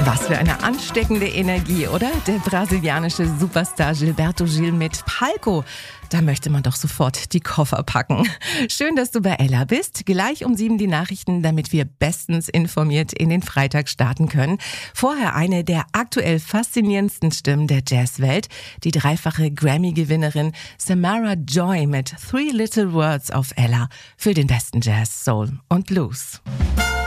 Was für eine ansteckende Energie, oder? Der brasilianische Superstar Gilberto Gil mit Palco. Da möchte man doch sofort die Koffer packen. Schön, dass du bei Ella bist. Gleich um 7 die Nachrichten, damit wir bestens informiert in den Freitag starten können. Vorher eine der aktuell faszinierendsten Stimmen der Jazzwelt, die dreifache Grammy-Gewinnerin Samara Joy mit Three Little Words auf Ella für den besten Jazz, Soul und Blues.